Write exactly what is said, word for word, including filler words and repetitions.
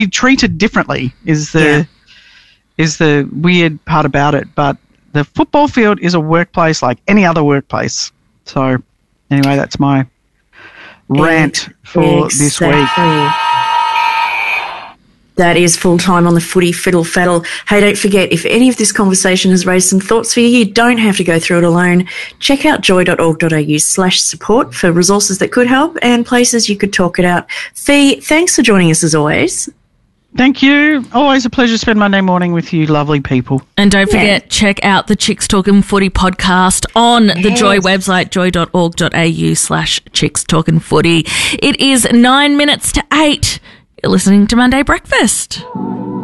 treated differently is the Yeah. is the weird part about it. But the football field is a workplace like any other workplace. So anyway, that's my rant for this week. Exactly. That is full time on the footy fiddle faddle. Hey, don't forget, if any of this conversation has raised some thoughts for you, you don't have to go through it alone. Check out joy.org.au slash support for resources that could help and places you could talk it out. Fee, thanks for joining us as always. Thank you. Always a pleasure to spend Monday morning with you lovely people. And don't forget, yeah. check out the Chicks Talking Footy podcast on yes. the Joy website, joy.org.au slash Chicks Talking Footy. It is nine minutes to eight. You're listening to Monday Breakfast.